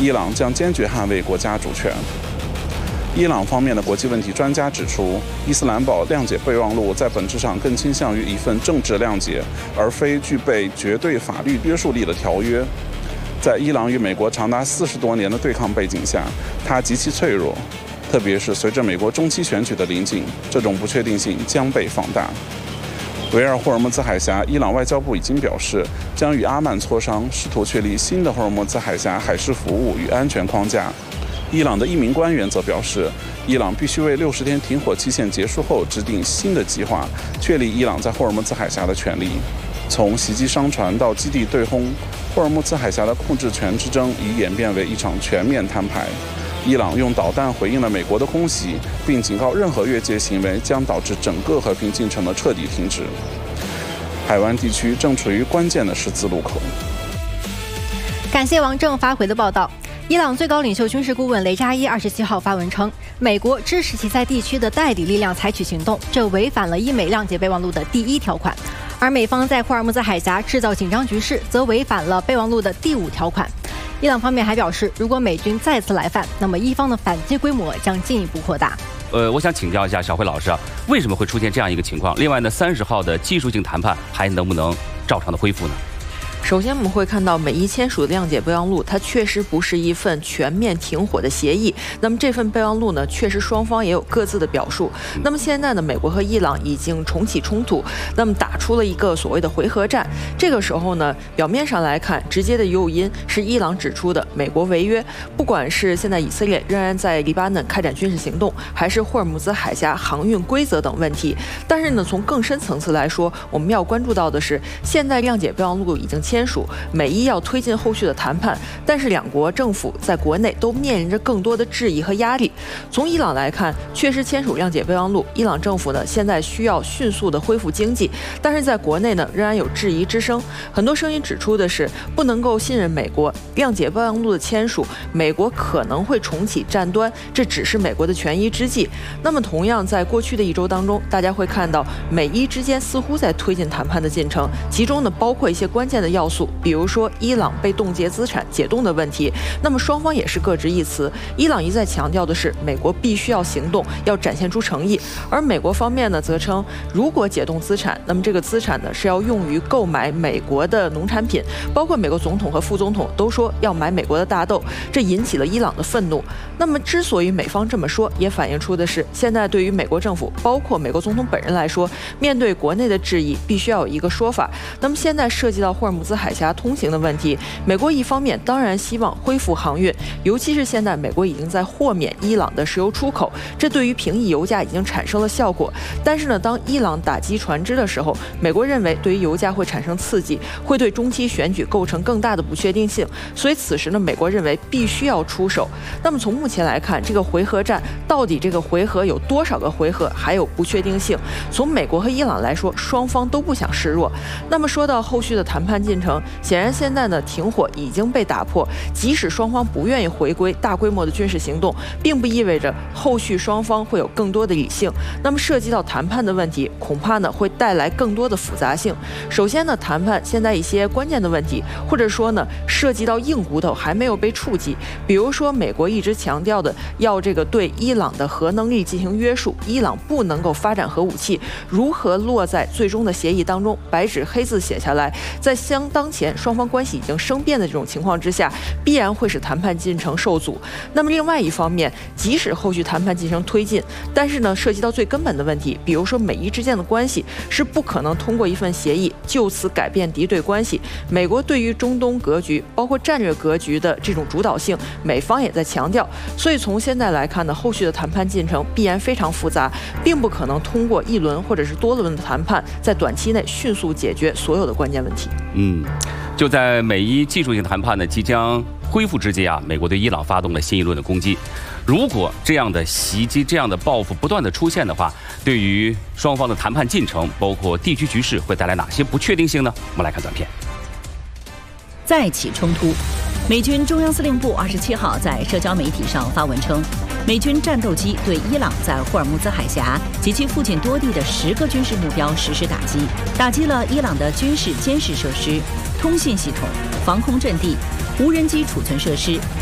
伊朗将坚决捍卫国家主权。伊朗方面的国际问题专家指出，伊斯兰堡谅解备忘录在本质上更倾向于一份政治谅解，而非具备绝对法律约束力的条约。在伊朗与美国长达40多年的对抗背景下，它极其脆弱，特别是随着美国中期选举的临近，这种不确定性将被放大。围绕霍尔木兹海峡，伊朗外交部已经表示，将与阿曼磋商，试图确立新的霍尔木兹海峡海事服务与安全框架。伊朗的一名官员则表示，伊朗必须为60天停火期限结束后制定新的计划，确立伊朗在霍尔木兹海峡的权利。从袭击商船到基地对轰，霍尔木兹海峡的控制权之争已演变为一场全面摊牌。伊朗用导弹回应了美国的空袭，并警告任何越界行为将导致整个和平进程的彻底停止。海湾地区正处于关键的十字路口。 感谢王正发回的报道。伊朗最高领袖军事顾问雷扎伊27号发文称，美国支持其在地区的代理力量采取行动，这违反了伊美谅解备忘录的第1条款；而美方在霍尔木兹海峡制造紧张局势，则违反了备忘录的第5条款。伊朗方面还表示，如果美军再次来犯，那么伊方的反击规模将进一步扩大。 我想请教一下小慧老师啊，为什么会出现这样一个情况？另外呢，30号的技术性谈判还能不能照常的恢复呢？ 首先，我们会看到美伊签署的谅解备忘录，它确实不是一份全面停火的协议。那么这份备忘录呢，确实双方也有各自的表述。那么现在呢，美国和伊朗已经重启冲突，那么打出了一个所谓的回合战。这个时候呢，表面上来看，直接的诱因是伊朗指出的美国违约，不管是现在以色列仍然在黎巴嫩开展军事行动，还是霍尔木兹海峡航运规则等问题。但是呢，从更深层次来说，我们要关注到的是，现在谅解备忘录已经签署，美伊要推进后续的谈判，但是两国政府在国内都面临着更多的质疑和压力。从伊朗来看，确实签署谅解备忘录，伊朗政府呢现在需要迅速的恢复经济，但是在国内呢仍然有质疑之声。很多声音指出的是，不能够信任美国，谅解备忘录的签署，美国可能会重启战端，这只是美国的权宜之计。那么同样在过去的1周当中，大家会看到美伊之间似乎在推进谈判的进程，其中呢包括一些关键的要素，比如说伊朗被冻结资产解冻的问题。那么双方也是各执一词，伊朗一再强调的是美国必须要行动，要展现出诚意，而美国方面呢则称，如果解冻资产，那么这个资产呢是要用于购买美国的农产品，包括美国总统和副总统都说要买美国的大豆，这引起了伊朗的愤怒。那么之所以美方这么说，也反映出的是现在对于美国政府，包括美国总统本人来说，面对国内的质疑，必须要有一个说法。那么现在涉及到霍尔木兹海峡通行的问题，美国一方面当然希望恢复航运，尤其是现在美国已经在豁免伊朗的石油出口，这对于平抑油价已经产生了效果。但是呢，当伊朗打击船只的时候，美国认为对于油价会产生刺激，会对中期选举构成更大的不确定性，所以此时呢，美国认为必须要出手。那么从目前来看，这个回合战到底这个回合有多少个回合，还有不确定性。从美国和伊朗来说，双方都不想示弱。那么说到后续的谈判进程，显然现在呢，停火已经被打破。即使双方不愿意回归大规模的军事行动，并不意味着后续双方会有更多的理性。那么涉及到谈判的问题，恐怕呢会带来更多的复杂性。首先呢，谈判现在一些关键的问题，或者说呢涉及到硬骨头还没有被触及。比如说，美国一直强调的要这个对伊朗的核能力进行约束，伊朗不能够发展核武器，如何落在最终的协议当中，白纸黑字写下来，在当前双方关系已经生变的这种情况之下，必然会使谈判进程受阻。那么另外一方面，即使后续谈判进程推进，但是呢涉及到最根本的问题，比如说美伊之间的关系是不可能通过一份协议就此改变敌对关系。美国对于中东格局，包括战略格局的这种主导性，美方也在强调。所以从现在来看呢，后续的谈判进程必然非常复杂，并不可能通过一轮或者是多轮的谈判，在短期内迅速解决所有的关键问题。 就在美伊技术性谈判呢即将恢复之际啊，美国对伊朗发动了新一轮的攻击。如果这样的袭击、这样的报复不断的出现的话，对于双方的谈判进程，包括地区局势，会带来哪些不确定性呢？我们来看短片。 再起冲突，美军中央司令部27号在社交媒体上发文称，美军战斗机对伊朗在霍尔木兹海峡及其附近多地的10个军事目标实施打击了伊朗的军事监视设施、通信系统、防空阵地、无人机储存设施